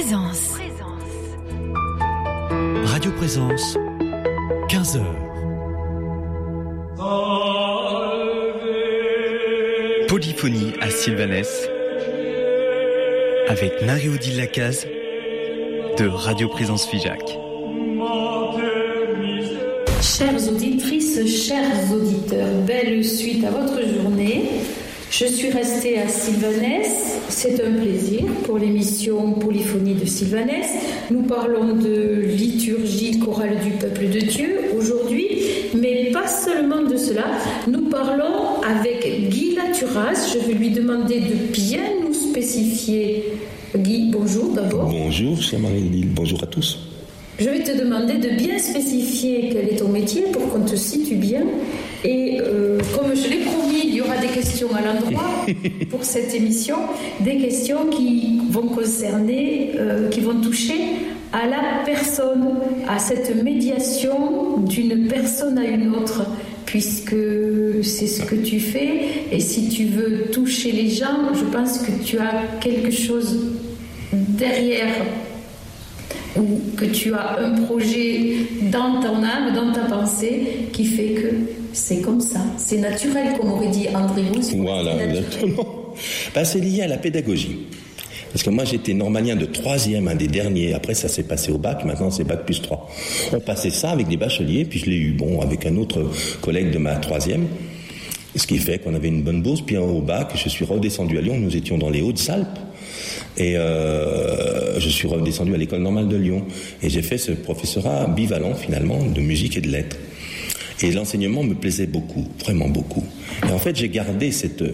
Présence. Radio Présence, 15h. Polyphonie à Sylvanès avec Marie-Odile Lacaze de Radio Présence Figeac. Chères auditrices, chers auditeurs, belle suite à votre journée. Je suis restée à Sylvanès. C'est un plaisir pour l'émission Polyphonie de Sylvanès. Nous parlons de liturgie chorale du peuple de Dieu aujourd'hui, mais pas seulement de cela. Nous parlons avec Guy Laturas. Je vais lui demander de bien nous spécifier. Guy, bonjour d'abord. Bonjour, chère Marie-Odile. Bonjour à tous. Je vais te demander de bien spécifier quel est ton métier pour qu'on te situe bien. Et comme je l'ai promis, il y aura des questions à l'endroit pour cette émission, des questions qui vont concerner, qui vont toucher à la personne, à cette médiation d'une personne à une autre, puisque c'est ce que tu fais. Et si tu veux toucher les gens, je pense que tu as quelque chose derrière, ou que tu as un projet dans ton âme, dans ta pensée, qui fait que c'est comme ça. C'est naturel, comme aurait dit André Rousse. Voilà, exactement. C'est lié à la pédagogie. Parce que moi, j'étais normalien de 3e, un des derniers. Après, ça s'est passé au bac. Maintenant, c'est bac plus 3. On passait ça avec des bacheliers. Puis je l'ai eu, avec un autre collègue de ma 3e. Ce qui fait qu'on avait une bonne bourse. Puis au bac, je suis redescendu à Lyon. Nous étions dans les Hautes-Alpes. Et je suis redescendu à l'école normale de Lyon. Et j'ai fait ce professorat bivalent, finalement, de musique et de lettres. Et l'enseignement me plaisait beaucoup, vraiment beaucoup. Et en fait, j'ai gardé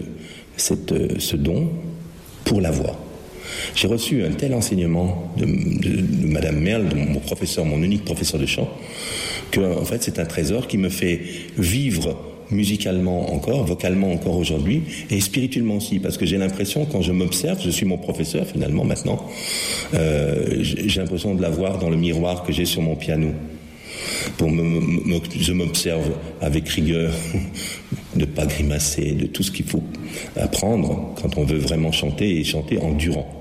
ce don pour la voix. J'ai reçu un tel enseignement de Madame Merle, de mon professeur, mon unique professeur de chant, que en fait, c'est un trésor qui me fait vivre musicalement encore, vocalement encore aujourd'hui, et spirituellement aussi, parce que j'ai l'impression, quand je m'observe, je suis mon professeur finalement maintenant, j'ai l'impression de la voir dans le miroir que j'ai sur mon piano. Je m'observe avec rigueur, de ne pas grimacer, de tout ce qu'il faut apprendre quand on veut vraiment chanter, et chanter en durant.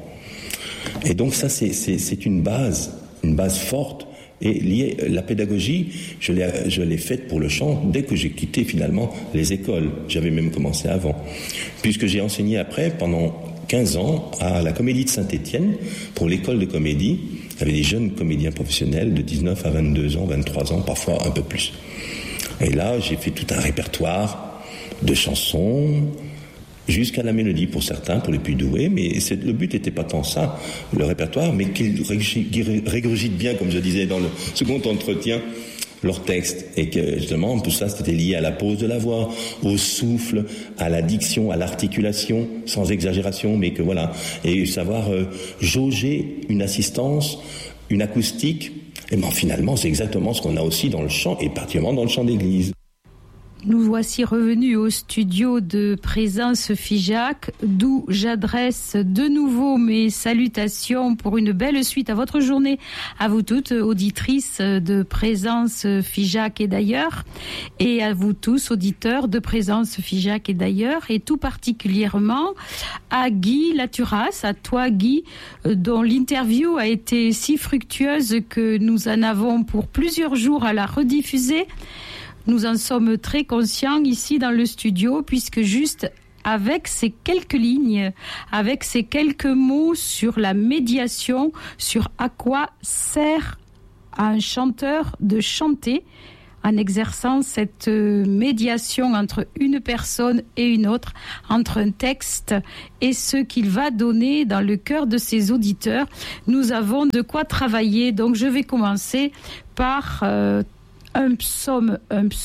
Et donc ça, c'est une base forte. Et lié, la pédagogie, je l'ai faite pour le chant dès que j'ai quitté finalement les écoles. J'avais même commencé avant. Puisque j'ai enseigné après, pendant 15 ans, à la Comédie de Saint-Étienne, pour l'école de comédie. Il y avait des jeunes comédiens professionnels de 19 à 22 ans, 23 ans, parfois un peu plus. Et là, j'ai fait tout un répertoire de chansons, jusqu'à la mélodie pour certains, pour les plus doués, mais le but n'était pas tant ça, le répertoire, mais qu'ils régurgitent bien, comme je disais dans le second entretien, leur texte. Et que justement, tout ça, c'était lié à la pose de la voix, au souffle, à la diction, à l'articulation, sans exagération, mais que voilà. Et savoir jauger une assistance, une acoustique, et finalement, c'est exactement ce qu'on a aussi dans le chant, et particulièrement dans le chant d'église. Nous voici revenus au studio de Présence Figeac, d'où j'adresse de nouveau mes salutations pour une belle suite à votre journée, à vous toutes, auditrices de Présence Figeac et d'ailleurs, et à vous tous, auditeurs de Présence Figeac et d'ailleurs, et tout particulièrement à Guy Laturas, à toi Guy, dont l'interview a été si fructueuse que nous en avons pour plusieurs jours à la rediffuser. Nous en sommes très conscients ici dans le studio, puisque juste avec ces quelques lignes, avec ces quelques mots sur la médiation, sur à quoi sert à un chanteur de chanter, en exerçant cette médiation entre une personne et une autre, entre un texte et ce qu'il va donner dans le cœur de ses auditeurs, nous avons de quoi travailler. Donc je vais commencer par un psaume,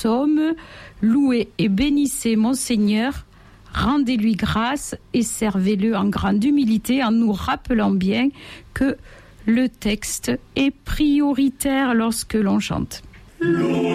louez et bénissez mon Seigneur, rendez-lui grâce et servez-le en grande humilité, en nous rappelant bien que le texte est prioritaire lorsque l'on chante.